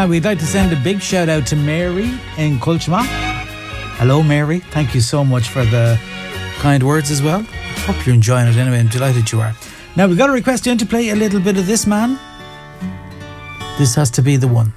Now, we'd like to send a big shout out to Mary in Culchma. Hello, Mary. Thank you so much for the kind words as well. Hope you're enjoying it anyway. I'm delighted you are. Now, we've got a request in to play a little bit of this man. This has to be the one.